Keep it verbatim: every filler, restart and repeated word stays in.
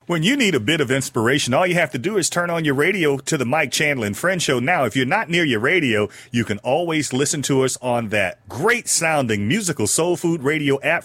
When you need a bit of inspiration, all you have to do is turn on your radio to the Mike Chandler and Friends Show. Now, if you're not near your radio, you can always listen to us on that great sounding musical soul food radio app